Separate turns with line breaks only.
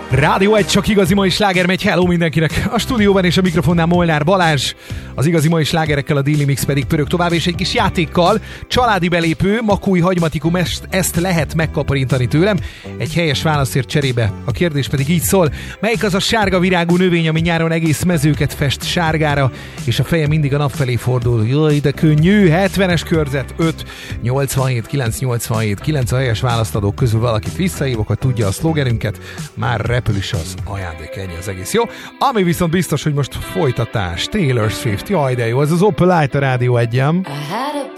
Rádió 1, csak igazi mai sláger megy. Hello mindenkinek! A stúdióban és a mikrofonnál Molnár Balázs. Az igazi mai slágerekkel, a Daily Mix pedig pörög tovább, és egy kis játékkal. Családi belépő, Makói hagymatikum, ezt lehet megkaparintani tőlem. Egy helyes válaszért cserébe. A kérdés pedig így szól: melyik az a sárga virágú növény, ami nyáron egész mezőket fest sárgára, és a feje mindig a nap felé fordul? Jaj, de könnyű! 70-es körzet 5 87 9 87 9. A helyes választadók közül valakit visszahívok, ha tudja a szlogenünket. Már repül is az ajándék, ennyi az egész, jó? Ami viszont biztos, hogy most folytatás. Taylor Swift, jaj de jó, ez az Opelite a Rádió 1-en.